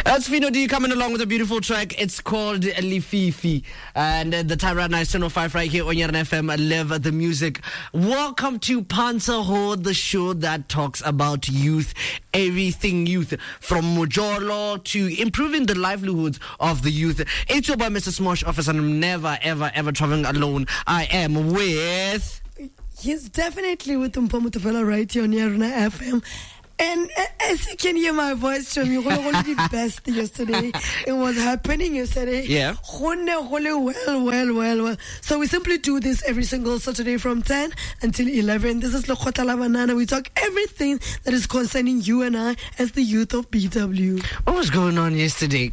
That's Fino D coming along with a beautiful track. It's called Lififi. And the time right now is 10:05 right here on Yarn FM. Live the music. Welcome to Panzer Ho, the show that talks about youth, everything youth, from Mojolo to improving the livelihoods of the youth. It's your boy, Mr. Smosh Office, and I'm never, ever, ever traveling alone. I am with... He's definitely with Mpomutufela right here on Yarn FM. And as you can hear my voice from you, the best yesterday. It was happening yesterday. Yeah. Well. So we simply do this every single Saturday from 10 until 11. This is Lokota La Banana. We talk everything that is concerning you and I as the youth of BW. What was going on yesterday?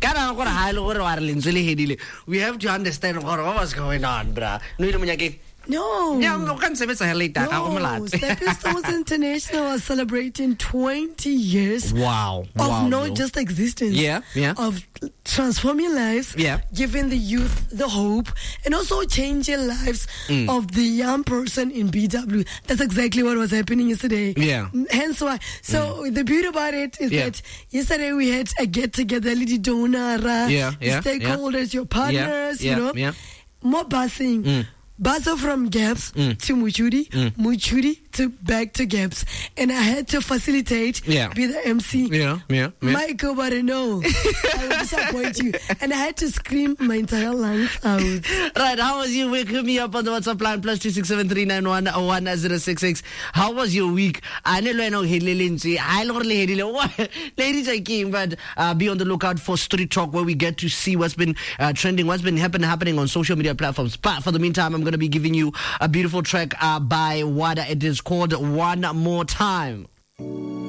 We have to understand what was going on, bruh. No. Stepping Stones International was celebrating 20 years of not just existence, of transforming lives, giving the youth the hope, and also changing lives of the young person in BW. That's exactly what was happening yesterday. Yeah. Hence why. So the beauty about it is that yesterday we had a get-together, Lady Donor, stakeholders, your partners, you know, more bussing. Buzzer from Gaps to Muchudi, Muchudi to back to Gaps. And I had to facilitate, be the MC. Michael, but no, I will disappoint you. And I had to scream my entire lungs out. Right, how was your week? Hit me up on the WhatsApp line, +26739111066. How was your week? I know ladies are keen, but be on the lookout for Street Talk, where we get to see what's been trending, what's been happening on social media platforms. But for the meantime, I'm going to be giving you a beautiful track by Wada. It is called One More Time.